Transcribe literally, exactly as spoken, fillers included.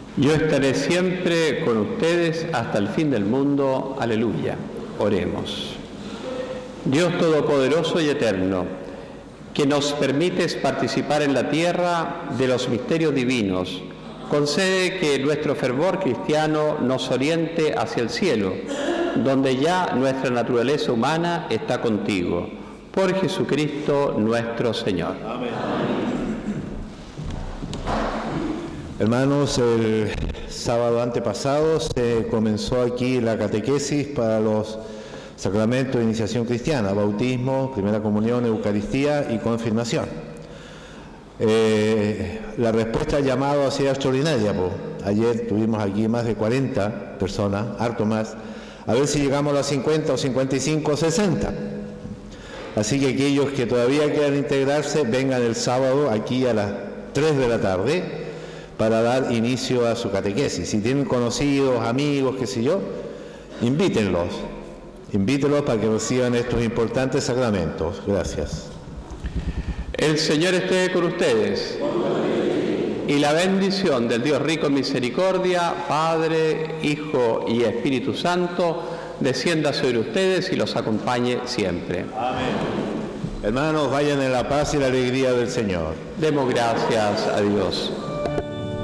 Yo estaré siempre con ustedes hasta el fin del mundo. Aleluya. Oremos. Dios Todopoderoso y Eterno, que nos permites participar en la tierra de los misterios divinos, concede que nuestro fervor cristiano nos oriente hacia el cielo, donde ya nuestra naturaleza humana está contigo. Por Jesucristo nuestro Señor. Amén. Hermanos, el sábado antepasado se comenzó aquí la catequesis para los sacramentos de iniciación cristiana: bautismo, primera comunión, eucaristía y confirmación. Eh, la respuesta al llamado ha sido extraordinaria. Po. Ayer tuvimos aquí más de cuarenta personas, harto más. A ver si llegamos a las cincuenta o cincuenta y cinco o sesenta. Así que aquellos que todavía quieran integrarse, vengan el sábado aquí a las tres de la tarde para dar inicio a su catequesis. Si tienen conocidos, amigos, qué sé yo, invítenlos. Invítenlos para que reciban estos importantes sacramentos. Gracias. El Señor esté con ustedes. Y la bendición del Dios rico en misericordia, Padre, Hijo y Espíritu Santo, descienda sobre ustedes y los acompañe siempre. Amén. Hermanos, vayan en la paz y la alegría del Señor. Demos gracias a Dios.